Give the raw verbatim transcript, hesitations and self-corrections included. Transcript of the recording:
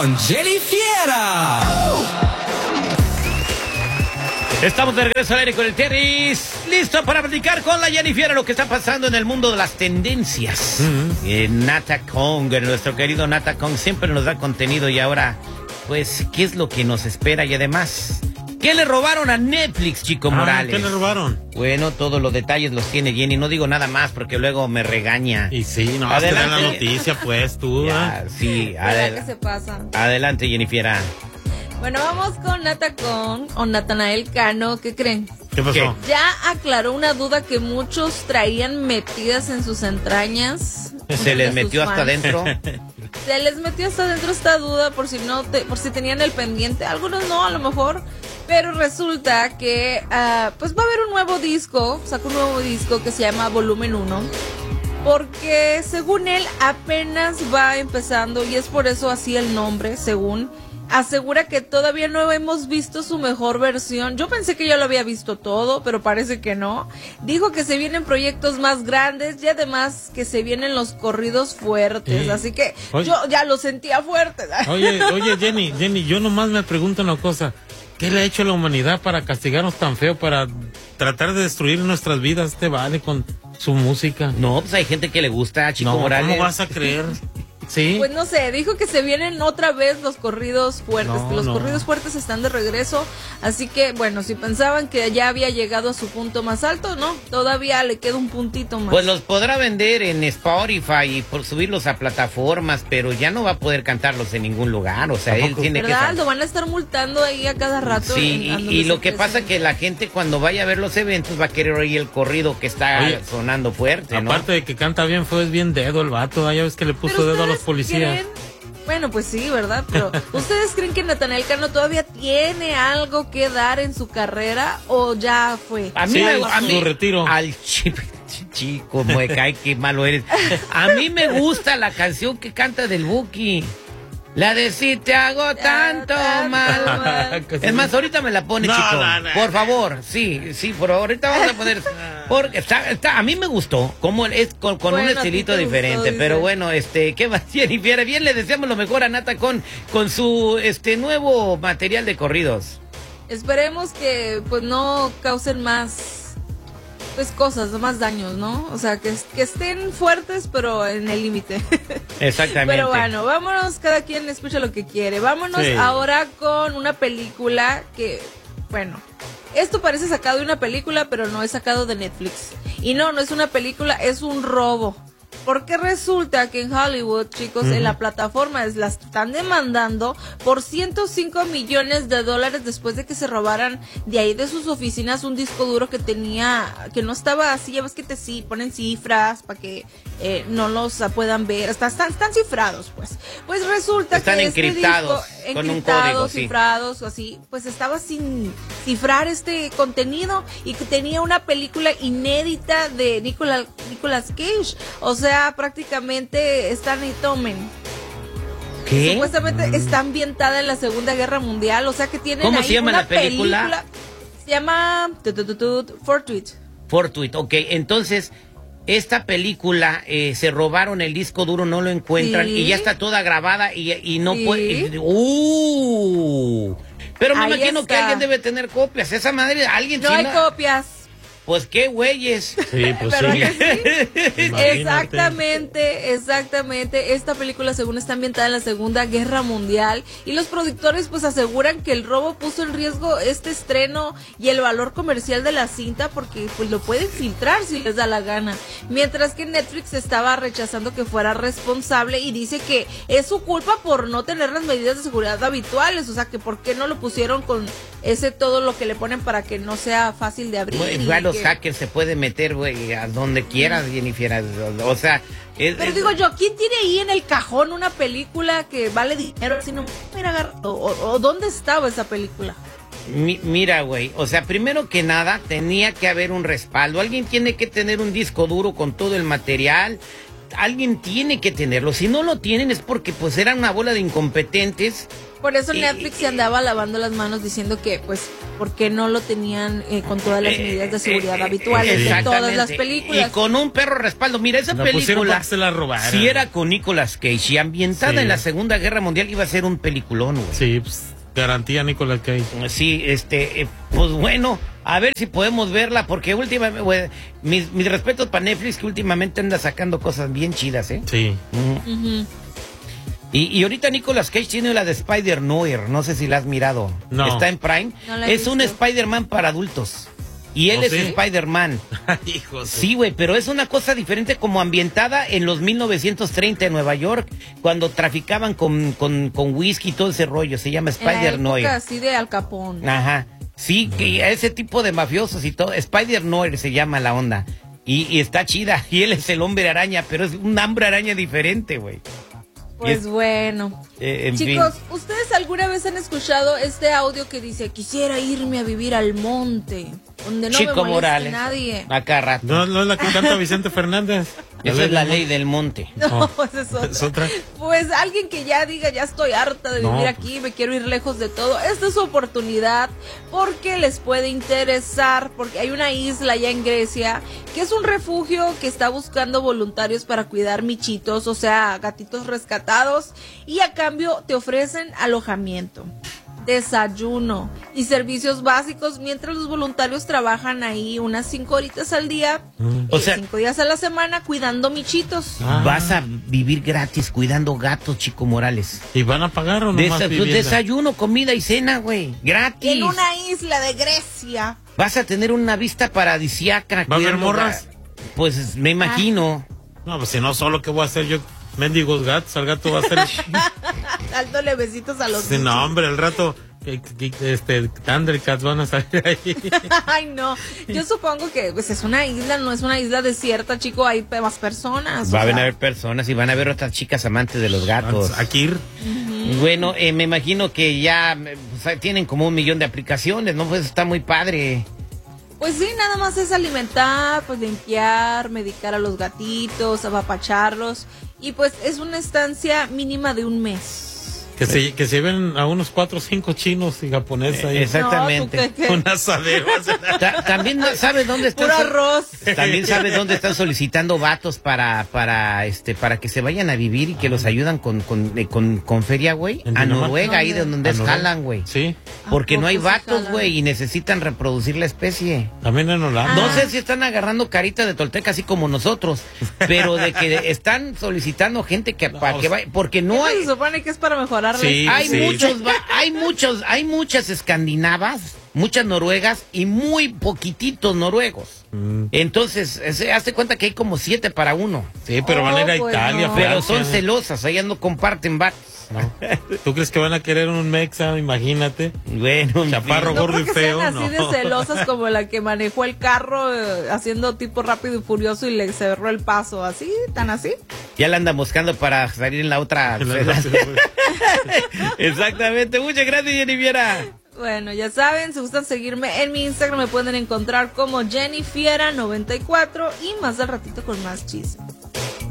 con Jenny Fiera. Estamos de regreso al aire con el Terris, listo para platicar con la Jenny Fiera lo que está pasando en el mundo de las tendencias. Mm-hmm. eh, Nata Kong, nuestro querido Nata Kong, siempre nos da contenido y ahora, pues, ¿qué es lo que nos espera? Y además, ¿qué le robaron a Netflix, Chico ah, Morales? ¿Qué le robaron? Bueno, todos los detalles los tiene Jenny, no digo nada más porque luego me regaña. Y sí, no, adelante la noticia, pues, tú. Ya, sí, adel- ¿qué se pasa? Adelante, Jenny Fiera. Bueno, vamos con Nata Kong o Natanael Cano. ¿Qué creen? ¿Qué pasó? ¿Qué? Ya aclaró una duda que muchos traían metidas en sus entrañas. Se les metió hasta adentro. Se les metió hasta adentro esta duda por si no te, por si tenían el pendiente. Algunos no, a lo mejor. Pero resulta que uh, pues va a haber un nuevo disco. Sacó un nuevo disco que se llama Volumen uno. Porque según él apenas va empezando y es por eso así el nombre, según. Asegura que todavía no hemos visto su mejor versión. Yo pensé que ya lo había visto todo, pero parece que no. Dijo que se vienen proyectos más grandes y además que se vienen los corridos fuertes. Eh, así que oye, yo ya lo sentía fuerte. Oye, oye, Jenny, Jenny, yo nomás me pregunto una cosa. ¿Qué le ha hecho la humanidad para castigarnos tan feo, para tratar de destruir nuestras vidas? Te vale con su música. No, pues hay gente que le gusta, Chico no, Morales. ¿Cómo vas a creer? Sí. Pues no sé, dijo que se vienen otra vez los corridos fuertes, no, que los no. corridos fuertes están de regreso, así que bueno, si pensaban que ya había llegado a su punto más alto, no, todavía le queda un puntito más. Pues los podrá vender en Spotify y por subirlos a plataformas, pero ya no va a poder cantarlos en ningún lugar, o sea, él tiene ¿verdad? que... Lo van a estar multando ahí a cada rato. Sí, en, y, y lo que pasa es que la gente cuando vaya a ver los eventos va a querer oír el corrido que está Oye, sonando fuerte, ¿no? Aparte de que canta bien, fue bien dedo el vato, ya ves que le puso dedo a los policías. ¿Creen? Bueno, pues sí, ¿verdad? Pero ¿ustedes creen que Natanael Cano todavía tiene algo que dar en su carrera o ya fue? A mí, sí, me, a mí retiro. Al chip, chico, mueca, ay, qué malo eres. A mí me gusta la canción que canta del Buki. La de si te hago tanto ah, mal. mal. Es más, ahorita me la pone, no, chico. No, no, por favor, sí, sí, por favor, ahorita vamos a poner. Porque está, está, a mí me gustó, como es con, con bueno, un estilito diferente, gustó, pero bueno, este, qué va, Jenny Fiera. Bien, le deseamos lo mejor a Nata con, con su este nuevo material de corridos. Esperemos que pues no causen más pues cosas, más daños, ¿no? O sea, que, que estén fuertes, pero en el límite. Exactamente. Pero bueno, vámonos, cada quien escucha lo que quiere. Vámonos sí. ahora con una película que, bueno, esto parece sacado de una película, pero no es sacado de Netflix. Y no, no es una película, es un robo. Porque resulta que en Hollywood, chicos, uh-huh. en la plataforma la están demandando por ciento cinco millones de dólares después de que se robaran de ahí de sus oficinas un disco duro que tenía, que no estaba así, ya ves que te sí, ponen cifras para que eh, no los uh, puedan ver, están, están, están cifrados, pues. Pues resulta están que encriptados, este disco, con encriptados, un código, cifrados, sí. así, pues estaba sin cifrar este contenido y que tenía una película inédita de Nicolas, Nicolas Cage, o sea, prácticamente están y tomen. ¿Qué? Supuestamente mm. está ambientada en la Segunda Guerra Mundial, o sea que tienen ¿Cómo ahí se llama una la película? película? Se llama Fortuit. Fortuit, ok, entonces esta película eh, se robaron el disco duro, no lo encuentran ¿Sí? y ya está toda grabada y, y no ¿Sí? puede. Uh, pero me ahí imagino está. que alguien debe tener copias. Esa madre, alguien. No china, hay copias. Pues qué güeyes. Sí, pues ¿Pero sí. que sí? Exactamente, exactamente. Esta película según está ambientada en la Segunda Guerra Mundial y los productores pues aseguran que el robo puso en riesgo este estreno y el valor comercial de la cinta porque pues lo pueden filtrar si les da la gana. Mientras que Netflix estaba rechazando que fuera responsable y dice que es su culpa por no tener las medidas de seguridad habituales, o sea que por qué no lo pusieron con ese todo lo que le ponen para que no sea fácil de abrir. Bueno, los hackers se pueden meter, güey, a donde quieras, Jenny Fiera. O sea, es, pero es, digo yo, ¿quién tiene ahí en el cajón una película que vale dinero? Si no, mira, o, o, o ¿dónde estaba esa película? Mi, mira, güey, o sea, primero que nada, tenía que haber un respaldo. Alguien tiene que tener un disco duro con todo el material. alguien tiene que tenerlo. Si no lo tienen es porque pues eran una bola de incompetentes. Por eso Y- Netflix se andaba lavando las manos diciendo que, pues, ¿por qué no lo tenían eh, con todas las Eh, medidas de seguridad eh, habituales de exactamente. todas las películas? Y con un perro respaldo. Mira, esa La pusieron película, para que se la robaran. si era con Nicolas Cage y ambientada Sí. en la Segunda Guerra Mundial, iba a ser un peliculón, güey. Sí, pues, garantía Nicolas Cage. Sí, este, eh, pues bueno, a ver si podemos verla, porque últimamente, güey, mis, mis respetos para Netflix, que últimamente anda sacando cosas bien chidas, ¿eh? Sí. Mm. Ujú. Y, y ahorita Nicolas Cage tiene la de Spider-Noir, no sé si la has mirado. No. Está en Prime. No la he es un visto. Spider-Man para adultos. Y él ¿Oh, es sí? Spider-Man. Hijos. Sí, güey, pero es una cosa diferente, como ambientada en los mil novecientos treinta en Nueva York, cuando traficaban con, con, con whisky y todo ese rollo. Se llama En la Spider-Noir. época así de Al Capone. Ajá. Sí, que a ese tipo de mafiosos y todo. Spider-Noir se llama la onda. Y, y está chida. Y él es el hombre araña, pero es un hombre araña diferente, güey. Pues es- bueno. Eh, en Chicos, fin. ¿ustedes alguna vez han escuchado este audio que dice, quisiera irme a vivir al monte, donde no Chico me moleste Morales. nadie? Acá rato. ¿No, no es la que canta Vicente Fernández? Esa es la ley del monte. No, Oh. esa es otra. Es otra. Pues alguien que ya diga, ya estoy harta de No, vivir pues. aquí, me quiero ir lejos de todo. Esta es su oportunidad porque les puede interesar, porque hay una isla allá en Grecia que es un refugio que está buscando voluntarios para cuidar michitos, o sea, gatitos rescatados, y a cambio te ofrecen alojamiento, desayuno y servicios básicos mientras los voluntarios trabajan ahí unas cinco horitas al día, O eh, sea- cinco días a la semana cuidando michitos. Ah. Vas a vivir gratis cuidando gatos, Chico Morales. ¿Y van a pagar o no más Desa- vivienda? desayuno, comida y cena, güey. Gratis. En una isla de Grecia. Vas a tener una vista paradisiaca. ¿Va a haber cuidando morras? ga- Pues me imagino. No, pues si no, solo, ¿qué voy a hacer yo? Mendigos gatos, al gato va a ser... Dándole besitos a los Sí, no, hombre, el rato... que- que- Este, Thundercats van a salir ahí. Ay, no. Yo supongo que pues, es una isla, no es una isla desierta, chico. Hay pe- más personas. o Va a sea. haber personas y van a haber otras chicas amantes de los gatos. Aquí ir. Bueno, eh, me imagino que ya eh, o sea, tienen como un millón de aplicaciones, ¿no? Pues está muy padre. Pues sí, nada más es alimentar, pues limpiar, medicar a los gatitos, apapacharlos. Y pues es una estancia mínima de un mes. Que se, que se lleven a unos cuatro o cinco chinos y japoneses ahí. Eh, Exactamente. No, ¿tú qué, qué? Un asadero. Ta- También no- sabes dónde están. Puro sol- arroz. También sabes dónde están solicitando vatos para, para, este, para que se vayan a vivir y que los ayudan con, con, eh, con, con feria, güey. ¿En A Dinamarca? Noruega, ahí de donde ¿A Noruega? escalan, güey. Sí, Porque ¿A no hay poco sí vatos, jalan? güey, y necesitan reproducir la especie. también en Holanda. No sé si están agarrando carita de tolteca así como nosotros, pero de que están solicitando gente que para que vaya, porque no Eso hay, se supone que es para mejorar la Sí, hay sí. muchos, va- hay muchos, hay muchas escandinavas, muchas noruegas y muy poquititos noruegos. Mm. Entonces, ese- hazte cuenta que hay como siete para uno, Sí, pero van a ir a Oh, pues Italia, no. pero Francia. son celosas, ellas no comparten vatos. No. ¿Tú crees que van a querer un mexa? Imagínate. Bueno, en Chaparro, fin. No gordo creo y que feo, sean así no. de celosas como la que manejó el carro eh, haciendo tipo rápido y furioso y le cerró el paso. ¿Así? ¿Tan así? Ya la andan buscando para salir en la otra. Exactamente, muchas gracias, Jennifiera. Bueno, ya saben, si gustan seguirme en mi Instagram me pueden encontrar como Jennifiera noventa y cuatro y más al ratito con más chismes.